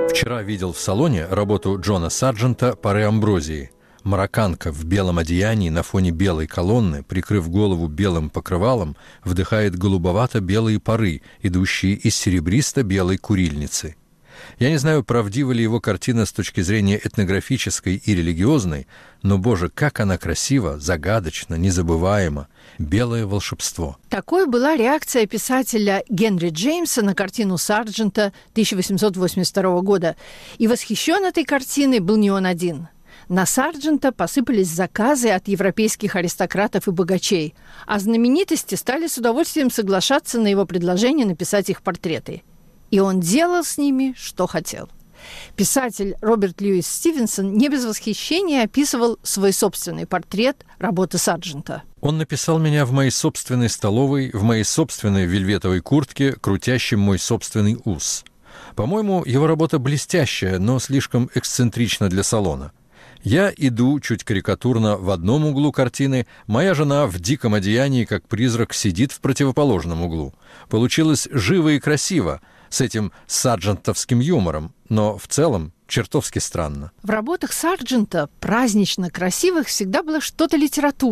Вчера видел в салоне работу Джона Сарджента «Пары Амброзии». Марокканка в белом одеянии на фоне белой колонны, прикрыв голову белым покрывалом, вдыхает голубовато-белые пары, идущие из серебристо-белой курильницы. Я не знаю, правдива ли его картина с точки зрения этнографической и религиозной, но, боже, как она красива, загадочна, незабываема. Белое волшебство. Такой была реакция писателя Генри Джеймса на картину Сарджента 1882 года. И восхищен этой картиной был не он один. На Сарджента посыпались заказы от европейских аристократов и богачей, а знаменитости стали с удовольствием соглашаться на его предложение написать их портреты. И он делал с ними, что хотел. Писатель Роберт Льюис Стивенсон не без восхищения описывал свой собственный портрет работы Сарджента. Он написал меня в моей собственной столовой, в моей собственной вельветовой куртке, крутящем мой собственный ус. По-моему, его работа блестящая, но слишком эксцентрична для салона. Я иду чуть карикатурно в одном углу картины, моя жена в диком одеянии, как призрак, сидит в противоположном углу. Получилось живо и красиво, с этим сарджентовским юмором, но в целом чертовски странно. В работах Сарджента празднично красивых всегда было что-то литературное.